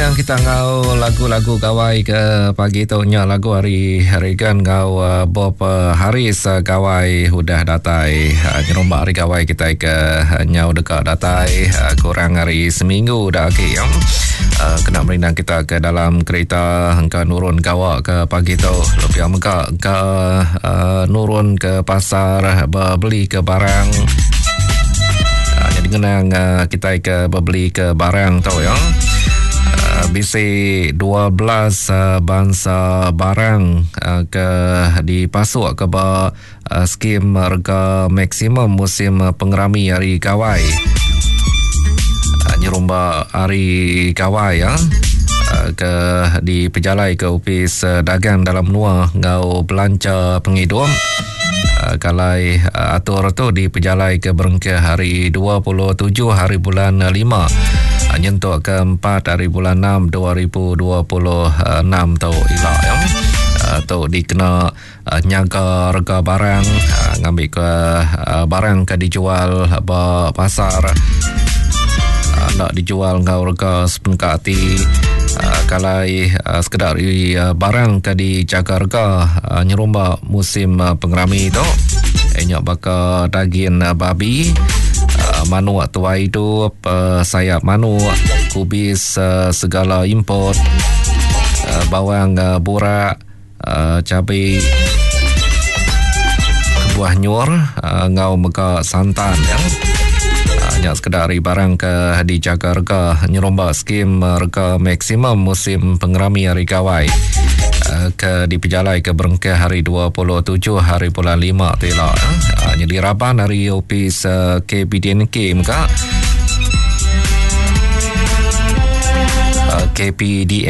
Minang kita ngau lagu-lagu kawai ke pagi tu nya lagu hari kan ngau Bob Haris kawai udah datai nyerombak hari kawai kita ke nyau dekat datai kurang hari seminggu dah ya. Kena Minang kita ke dalam kereta ke nurun kawak ke pagi tu lebih amka ke nurun ke pasar beli ke barang. Jadi kenang kita ke beli ke barang tau ya. Bisi 12 bangsa barang ke dipasuk ke skim harga maksimum musim pengerami hari kawai. Nyerumba hari kawai ya. Ke di pejalai ke ofis dagang dalam nua ngau belanja penghidup. Kalai atur tu di pejalai ke Berengke hari 27 hari bulan 5 nyentuk ke 4 hari bulan 6 2026 tau ilak ya. Tu dikena nyaga harga barang ngambil ke barang ke dijual pasar nak dijual ngau harga sepenuh hati. Kalai sekedar barang ke dijaga harga nyerumba musim pengerami tu enyak bakal daging babi manu tuai hidup sayap manu kubis segala import bawang burak cabai buah nyur ngau meka santan ya. Hanya sekedar barang ke dijaga harga nyeromba skim harga maksimum musim pengerami hari kawai ke di pejalai ke Berengke hari 27 hari bulan 5 tu lah. Jadi raban hari ofis KPDNK muka KPDN